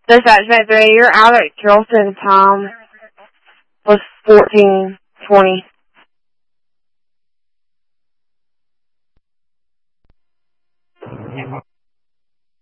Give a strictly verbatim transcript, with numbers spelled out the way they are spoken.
Dispatch Bay three, you're out at Charleston. Time was fourteen twenty.